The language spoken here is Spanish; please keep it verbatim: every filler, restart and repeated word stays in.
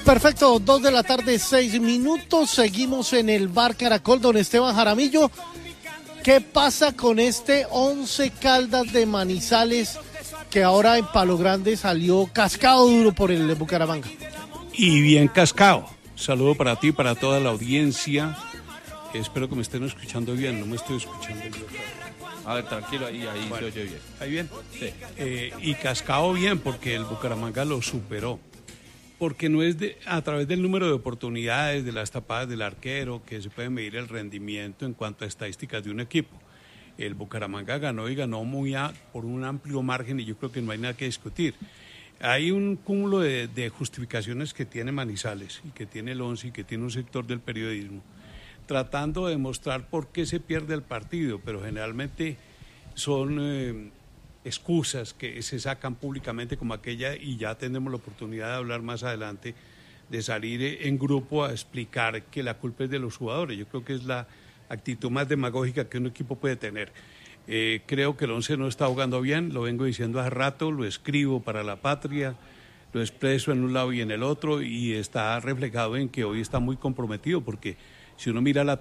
Perfecto, dos de la tarde, seis minutos. Seguimos en el Bar Caracol, don Esteban Jaramillo. ¿Qué pasa con este Once Caldas de Manizales que ahora en Palo Grande salió cascado duro por el Bucaramanga? Y bien cascado. Saludo para ti, para toda la audiencia. Espero que me estén escuchando bien, no me estoy escuchando yo. A ver, tranquilo, ahí, ahí bueno, se oye bien. ¿Ahí bien? Sí. Eh, y cascado bien, porque el Bucaramanga lo superó. Porque no es de, a través del número de oportunidades, de las tapadas del arquero, que se puede medir el rendimiento en cuanto a estadísticas de un equipo. El Bucaramanga ganó y ganó muy a, por un amplio margen y yo creo que no hay nada que discutir. Hay un cúmulo de, de justificaciones que tiene Manizales y que tiene el Once y que tiene un sector del periodismo, tratando de demostrar por qué se pierde el partido, pero generalmente son eh, excusas que se sacan públicamente como aquella, y ya tendremos la oportunidad de hablar más adelante, de salir en grupo a explicar que la culpa es de los jugadores. Yo creo que es la actitud más demagógica que un equipo puede tener. Eh, creo que el Once no está jugando bien, lo vengo diciendo hace rato, lo escribo para La Patria, lo expreso en un lado y en el otro, y está reflejado en que hoy está muy comprometido, porque si uno mira la